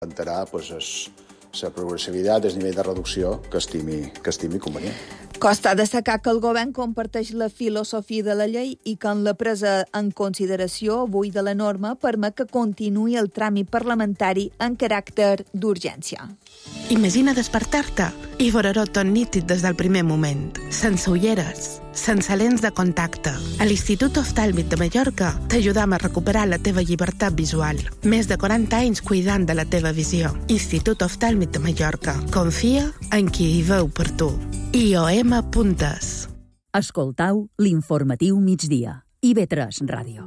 Enterar la progressivitat, el nivell de reducció que estimi convenient. Costa destacar que el govern comparteix la filosofia de la llei i que en la presa en consideració avui de la norma permet que continuï el tràmit parlamentari en caràcter d'urgència. Imagina despertar-te i veure-ho tot nítid des del primer moment, sense ulleres, sense lents de contacte. A l'Institut Oftàlmic de Mallorca t'ajudam a recuperar la teva llibertat visual. Més de 40 anys cuidant de la teva visió. Institut Oftàlmic de Mallorca. Confia en qui hi veu per tu. IOM.es. Escoltau l'informatiu migdia. IB3 Ràdio.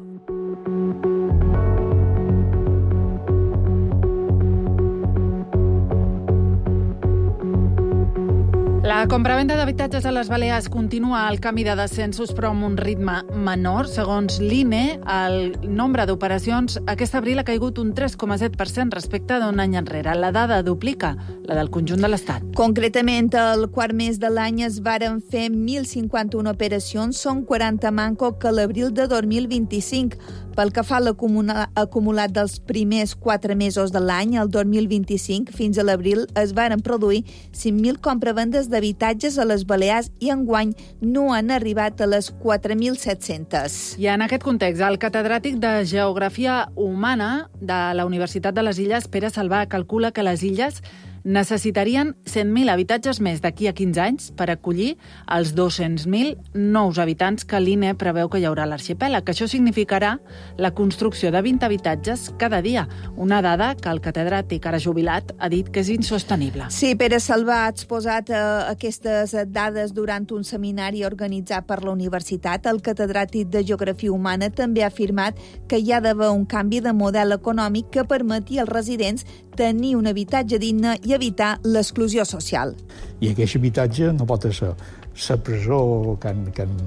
La compravenda d'habitatges a les Balears continua el camí de descensos, però amb un ritme menor. Segons l'INE, el nombre d'operacions aquest abril ha caigut un 3,7% respecte d'un any enrere. La dada duplica la del conjunt de l'Estat. Concretament, el quart mes de l'any es varen fer 1.051 operacions, són 40 manco que l'abril de 2025. Pel que fa a l'acumulat dels primers 4 mesos de l'any, el 2025, fins a l'abril, es varen produir 5.000 compravendes d'habitatges a les Balears i enguany no han arribat a les 4.700. I en aquest context, el catedràtic de Geografia Humana de la Universitat de les Illes, Pere Salvà, calcula que les illes necessitarien 100.000 habitatges més d'aquí a 15 anys per acollir els 200.000 nous habitants que l'INE preveu que hi haurà a l'arxipèlag. Això significarà la construcció de 20 habitatges cada dia, una dada que el catedràtic, ara jubilat, ha dit que és insostenible. Sí, Pere Salvà ha exposat aquestes dades durant un seminari organitzat per la universitat. El catedràtic de Geografia Humana també ha afirmat que hi ha d'haver un canvi de model econòmic que permeti als residents tenir un habitatge digne i evitar l'exclusió social. I aquest habitatge no pot ser la presó que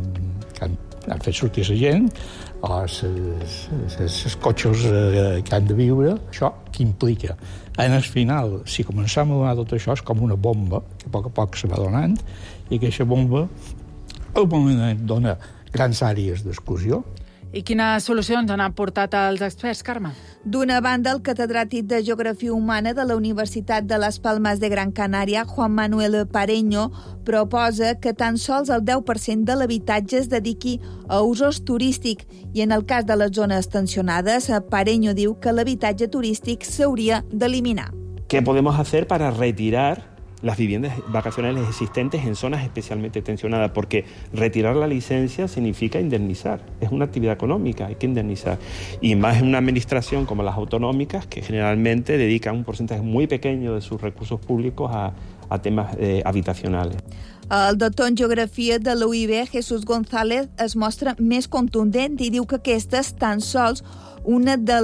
han fet sortir la gent o els cotxes que han de viure. Això què implica? En el final, si començam a donar tot això, és com una bomba que a poc a poc se va donant i aquesta bomba al moment dona grans àrees d'exclusió. I quines solucions han aportat els experts, Carme? D'una banda, el catedràtic de Geografia Humana de la Universitat de Las Palmas de Gran Canària, Juan Manuel Pareño, proposa que tan sols el 10% de l'habitatge es dediqui a usos turístics i en el cas de les zones tensionades, Pareño diu que l'habitatge turístic s'hauria d'eliminar. ¿Qué podemos hacer para retirar las viviendas vacacionales existentes en zonas especialmente tensionadas? Porque retirar la licencia significa indemnizar. Es una actividad económica, hay que indemnizar. Y más en una administración como las autonómicas, que generalmente dedican un porcentaje muy pequeño de sus recursos públicos a temas habitacionales. El doctor en Geografia de l'UIB, Jesús González, es mostra més contundent i diu que aquestes tan sols una de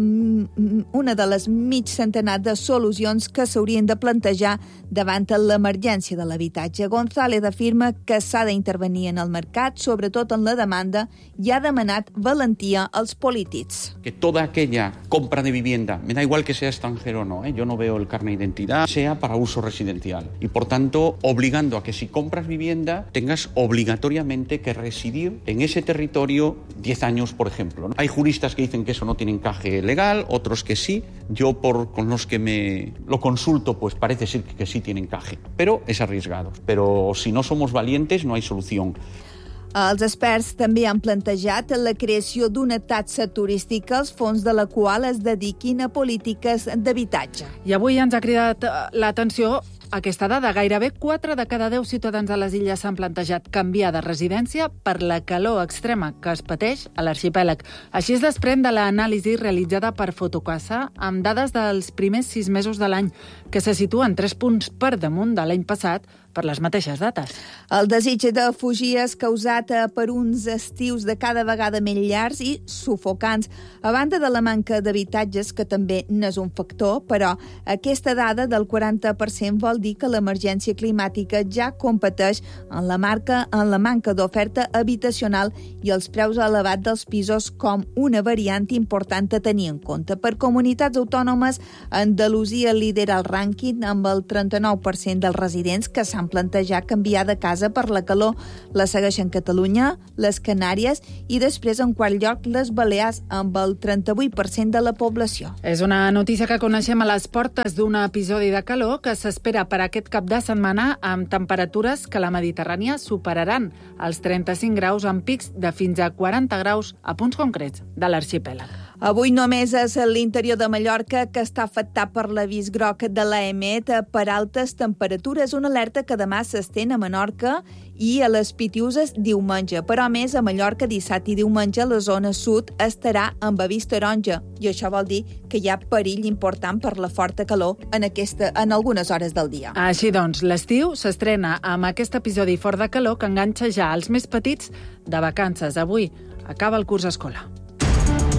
les mig centenar de solucions que s'haurien de plantejar davant l'emergència de l'habitatge. González afirma que s'ha d'intervenir en el mercat, sobretot en la demanda, i ha demanat valentia als polítics. Que toda aquella compra de vivienda, me da igual que sea extranjero o no, yo no veo el carnet de identidad, sea para uso residencial. Y por tanto, obligando a que si compras vivienda, tengas obligatoriamente que residir en ese territorio 10 años, por ejemplo. Hay juristas que dicen que eso no tiene encaje legal, otros que sí. Yo, con los que me lo consulto, pues parece ser que sí tiene encaje. Pero es arriesgado. Pero si no somos valientes, no hay solución. Els experts també han plantejat la creació d'una taxa turística, els fons de la qual es dediquin a polítiques d'habitatge. I avui ens ha cridat l'atenció aquesta dada. Gairebé 4 de cada 10 ciutadans de les illes s'han plantejat canviar de residència per la calor extrema que es pateix a l'arxipèlag. Així es desprèn de l'anàlisi realitzada per Fotocasa amb dades dels primers 6 mesos de l'any, que se situen 3 punts per damunt de l'any passat per les mateixes dates. El desig de fugir és causat per uns estius de cada vegada més llargs i sufocants, a banda de la manca d'habitatges, que també n'és un factor, però aquesta dada del 40% vol vol dir que l'emergència climàtica ja competeix en la manca d'oferta habitacional i els preus elevats dels pisos com una variant important a tenir en compte. Per comunitats autònomes, Andalusia lidera el rànquing amb el 39% dels residents que s'han plantejat canviar de casa per la calor. La segueixen Catalunya, les Canàries i després en quart lloc les Balears amb el 38% de la població. És una notícia que coneixem a les portes d'un episodi de calor que s'espera per aquest cap de setmana amb temperatures que a la Mediterrània superaran els 35 graus amb pics de fins a 40 graus a punts concrets de l'arxipèlag. Avui només és l'interior de Mallorca que està afectat per l'avís groc de l'AEMET per altes temperatures, una alerta que demà s'estén a Menorca i a les Pitiüses diumenge. Però a més, a Mallorca dissabte i diumenge la zona sud estarà amb avís taronja i això vol dir que hi ha perill important per la forta calor en algunes hores del dia. Així doncs, l'estiu s'estrena amb aquest episodi fort de calor que enganxa ja els més petits de vacances. Avui acaba el curs escolar.